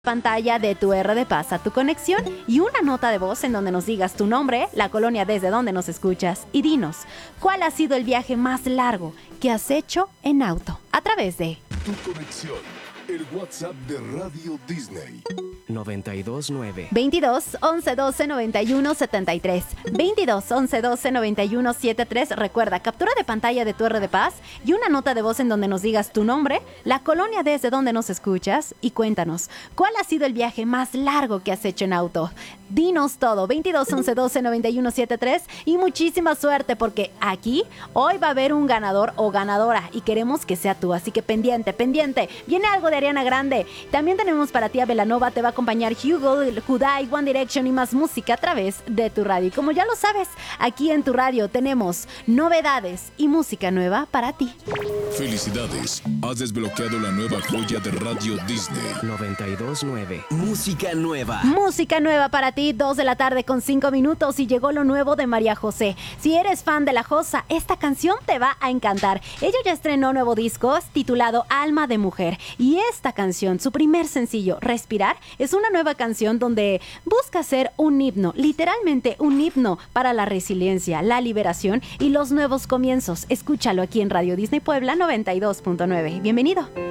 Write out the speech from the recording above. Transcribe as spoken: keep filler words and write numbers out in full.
Pantalla de tu R de Paz a tu conexión y una nota de voz en donde nos digas tu nombre, la colonia desde donde nos escuchas y dinos cuál ha sido el viaje más largo que has hecho en auto a través de Tu conexión, el WhatsApp de Radio Disney. noventa y dos nueve veintidós, once, doce, noventa y uno, setenta y tres. veintidós, once, doce, noventa y uno, setenta y tres. Recuerda, captura de pantalla de tu R de Paz y una nota de voz en donde nos digas tu nombre, la colonia desde donde nos escuchas y cuéntanos cuál ha sido el viaje más largo que has hecho en auto. Dinos todo. veintidós, once, doce, noventa y uno, setenta y tres y muchísima suerte porque aquí hoy va a haber un ganador o ganadora y queremos que sea tú, así que pendiente, pendiente. Viene algo de Ariana Grande. También tenemos para ti a Belanova, te va a acompañar Hugo, Kudai, One Direction y más música a través de tu radio. Y como ya lo sabes, aquí en tu radio tenemos novedades y música nueva para ti. Felicidades, has desbloqueado la nueva joya de Radio Disney. noventa y dos nueve. Música nueva. Música nueva para ti, dos de la tarde con cinco minutos y llegó lo nuevo de María José. Si eres fan de La Josa, esta canción te va a encantar. Ella ya estrenó nuevo disco titulado Alma de Mujer y esta canción, su primer sencillo, Respirar, es una nueva canción donde busca ser un himno, literalmente un himno para la resiliencia, la liberación y los nuevos comienzos. Escúchalo aquí en Radio Disney Puebla noventa y dos punto nueve. Bienvenido.